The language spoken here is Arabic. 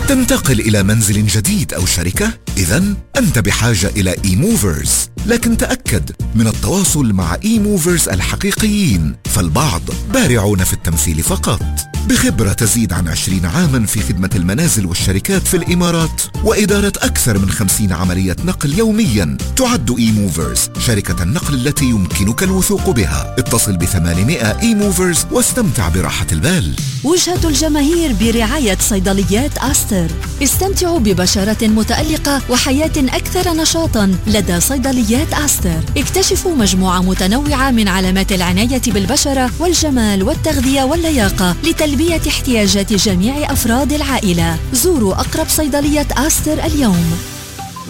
تنتقل إلى منزل جديد أو شركة؟ إذن أنت بحاجة إلى إيموفرز، لكن تأكد من التواصل مع إيموفرز الحقيقيين، فالبعض بارعون في التمثيل فقط. بخبرة تزيد عن 20 عاما في خدمة المنازل والشركات في الإمارات وإدارة أكثر من 50 عملية نقل يوميا، تعد إيموفرز شركة النقل التي يمكنك الوثوق بها. اتصل ب800 إيموفرز واستمتع براحة البال. وجهة الجماهير برعاية صيدليات آستر. استمتعوا ببشرة متألقة وحياة أكثر نشاطا لدى صيدليات آستر. اكتشفوا مجموعة متنوعة من علامات العناية بالبشرة والجمال والتغذية واللياقة لتلبية احتياجات جميع أفراد العائلة. زوروا أقرب صيدلية آستر اليوم.